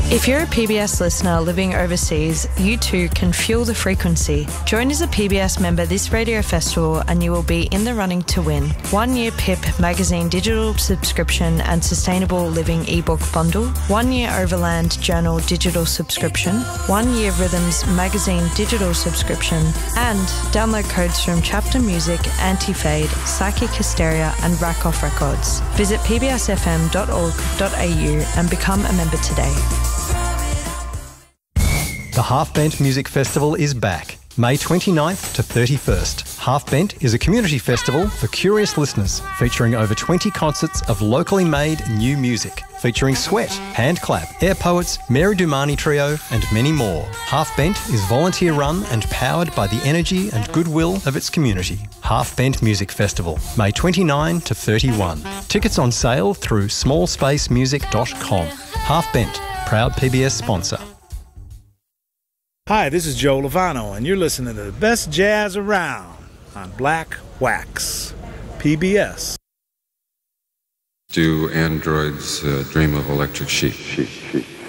If you're a PBS listener living overseas, you too can fuel the frequency. Join as a PBS member this radio festival and you will be in the running to win 1 year PIP magazine digital subscription and sustainable living ebook bundle, 1 year Overland Journal digital subscription, 1 year Rhythms magazine digital subscription, and download codes from Chapter Music, Anti-Fade, Psychic Hysteria and Rack Off Records. Visit pbsfm.org.au and become a member today. The Half Bent Music Festival is back, May 29th to 31st. Half Bent is a community festival for curious listeners, featuring over 20 concerts of locally made new music, featuring Sweat, Handclap, Air Poets, Mary Dumani Trio and many more. Half Bent is volunteer run and powered by the energy and goodwill of its community. Half Bent Music Festival, May 29 to 31. Tickets on sale through smallspacemusic.com. Half Bent, proud PBS sponsor. Hi, this is Joe Lovano, and you're listening to the best jazz around on Black Wax, PBS. Do androids dream of electric sheep?